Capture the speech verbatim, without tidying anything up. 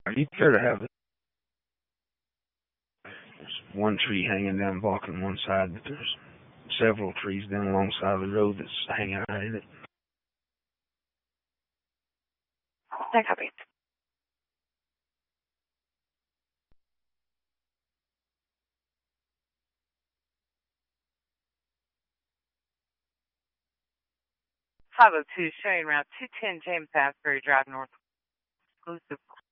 Are you care to have it? There's one tree hanging down blocking one side, but there's several trees down alongside of the road that's hanging out in it. I copy. five oh two showing route two ten James Asbury Drive North. Exclusive